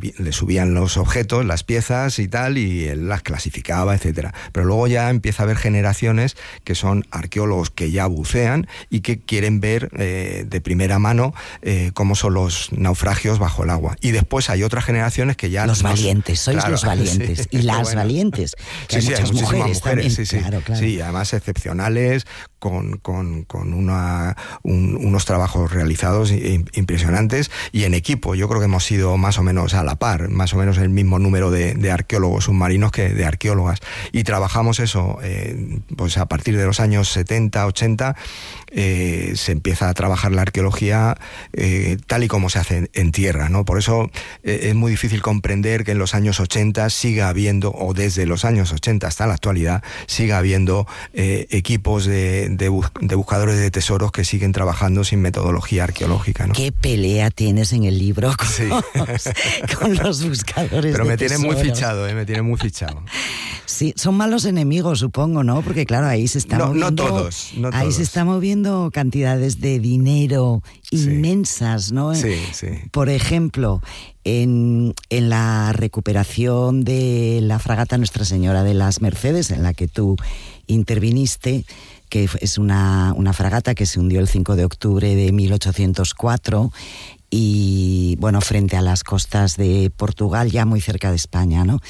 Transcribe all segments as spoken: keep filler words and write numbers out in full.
le subían los objetos, las piezas y tal, y él las clasificaba, etcétera. Pero luego ya empieza a haber generaciones que son arqueólogos que ya bucean y que quieren ver eh, de primera mano eh, cómo son los naufragios bajo el agua. Y después hay otras generaciones que ya... Los nos, valientes, sois claro, los valientes. Sí, y las bueno. valientes. Que Sí, hay sí, muchas hay muchísimas mujeres, mujeres, también. sí, sí. Claro, claro. Sí, además excepcionales, con, con, con una, un, unos trabajos realizados impresionantes y en equipo. Yo creo que hemos sido más o menos a la par, más o menos el mismo número de, de arqueólogos submarinos que de arqueólogas. Y trabajamos eso, eh, pues a partir de los años setenta, ochenta, eh, se empieza a trabajar la arqueología eh, tal y como se hace en, en tierra, ¿no? Por eso eh, es muy difícil comprender que en los años ochenta siga habiendo, o desde los años ochenta hasta la actualidad, siga habiendo eh, equipos de, de, bus- de buscadores de tesoros que siguen trabajando sin metodología arqueológica, ¿no? ¿Qué pelea tienes en el libro con, Sí. los, con los buscadores Pero de me tiene tesoros? muy fichado, ¿eh? Me tiene muy fichado. Sí, son malos enemigos, supongo, ¿no? Porque claro, ahí se está No, moviendo... no todos, no ahí todos. se está moviendo cantidades de dinero Sí. inmensas, ¿no? Sí, sí. Por ejemplo, en, en la recuperación de la fragata Nuestra Señora de las Mercedes, en la que tú interviniste, que es una, una fragata que se hundió el cinco de octubre de mil ochocientos cuatro y, bueno, frente a las costas de Portugal, ya muy cerca de España, ¿no?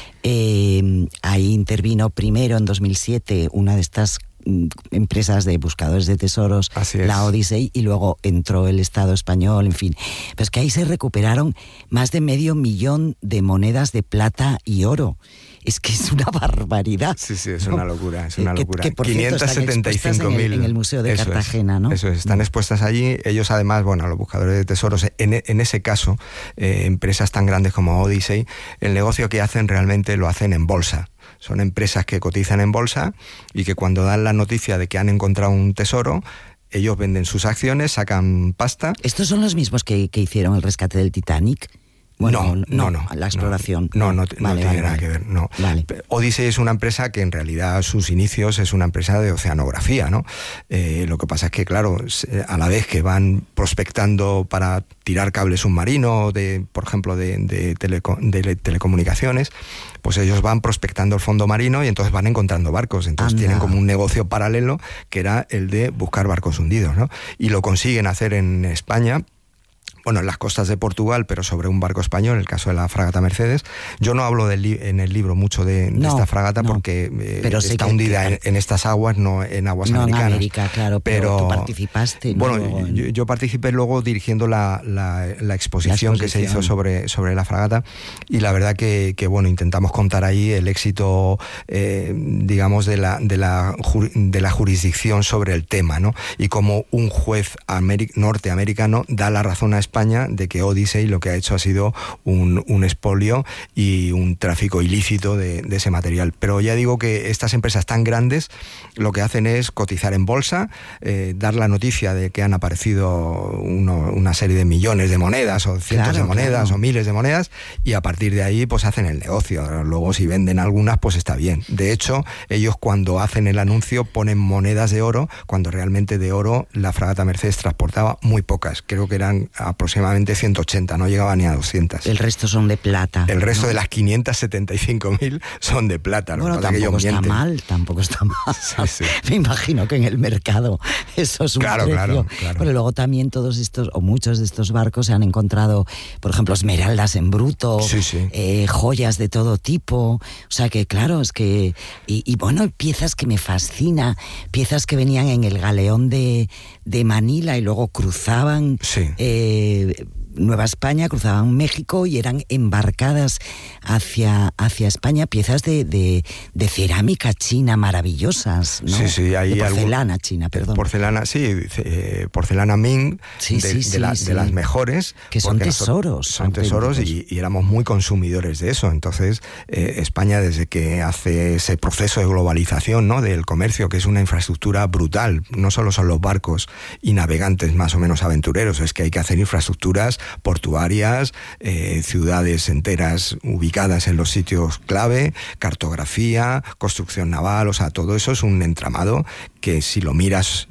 Eh, ahí intervino primero en dos mil siete una de estas mm, empresas de buscadores de tesoros, Así es. la Odyssey, y luego entró el Estado español, en fin. Pero es que ahí se recuperaron más de medio millón de monedas de plata y oro. Es que es una barbaridad. Sí, sí, es ¿no? una locura, es una Que- locura. que, por cierto, están quinientos setenta y cinco mil. expuestas en el- en el Museo de Eso es, Cartagena, ¿no? Eso es, están expuestas allí. Ellos además, bueno, los buscadores de tesoros, en, en ese caso, eh, empresas tan grandes como Odyssey, el negocio que hacen realmente lo hacen en bolsa. Son empresas que cotizan en bolsa y que cuando dan la noticia de que han encontrado un tesoro, ellos venden sus acciones, sacan pasta. ¿Estos son los mismos que, que hicieron el rescate del Titanic? Bueno, no, no, no, la exploración. No, no, no, no Vale, tiene vale, nada vale. que ver, no. Vale. Odyssey es una empresa que en realidad a sus inicios es una empresa de oceanografía, ¿no? Eh, lo que pasa es que, claro, a la vez que van prospectando para tirar cable submarino, de, por ejemplo, de, de, teleco, de telecomunicaciones, pues ellos van prospectando el fondo marino y entonces van encontrando barcos. Entonces Anda. tienen como un negocio paralelo que era el de buscar barcos hundidos, ¿no? Y lo consiguen hacer en España, bueno, en las costas de Portugal, pero sobre un barco español, el caso de la fragata Mercedes. Yo no hablo del li- en el libro mucho de, de No, esta fragata no. porque eh, Pero sí está que- hundida que- en, en estas aguas, no en aguas No en americanas. América, claro, pero tú participaste, ¿no? Bueno, Luego en- yo, yo participé luego dirigiendo la, la, la, exposición La que se hizo exposición. sobre, sobre la fragata y la verdad que, que bueno, intentamos contar ahí el éxito, eh, digamos, de la, de, la, ju- de la jurisdicción sobre el tema, ¿no? Y como un juez ameri- norteamericano da la razón a España de que Odyssey lo que ha hecho ha sido un, un expolio y un tráfico ilícito de, de ese material. Pero ya digo que estas empresas tan grandes lo que hacen es cotizar en bolsa, eh, dar la noticia de que han aparecido uno, una serie de millones de monedas o cientos Claro, de monedas claro. o miles de monedas y a partir de ahí pues hacen el negocio. Luego si venden algunas pues está bien. De hecho, ellos cuando hacen el anuncio ponen monedas de oro cuando realmente de oro la fragata Mercedes transportaba muy pocas. Creo que eran aproximadamente ciento ochenta, no llegaba ni a doscientas. El resto son de plata. El resto ¿no? de las quinientas setenta y cinco mil son de plata. Lo Bueno, que pasa es que tampoco ellos está mienten. mal, tampoco está mal. Sí, sí. Me imagino que en el mercado eso es un Claro, precio. claro, claro. Pero luego también todos estos, o muchos de estos barcos se han encontrado, por ejemplo, esmeraldas en bruto, Sí, sí. eh, joyas de todo tipo. O sea que, claro, es que... Y, y bueno, piezas que me fascina, piezas que venían en el galeón de, de Manila y luego cruzaban... Sí. Eh, Nueva España, cruzaban México y eran embarcadas hacia, hacia España piezas de, de, de cerámica china maravillosas, ¿no? Sí, sí, hay de porcelana algún- china, perdón. Porcelana, sí, eh, porcelana Ming, Sí, de, sí, de sí, la- sí. de las mejores. Que son porque nosotros- tesoros, Son tesoros y, y éramos muy consumidores de eso. Entonces, eh, España, desde que hace ese proceso de globalización, ¿no?, del comercio, que es una infraestructura brutal, no solo son los barcos y navegantes más o menos aventureros, es que hay que hacer infraestructuras portuarias, eh, ciudades enteras ubicadas en los sitios clave, cartografía, construcción naval, o sea, todo eso es un entramado que si lo miras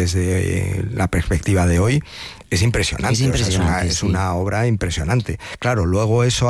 desde la perspectiva de hoy, es impresionante. Es impresionante, O sea, es una, es sí. una obra impresionante. Claro, luego eso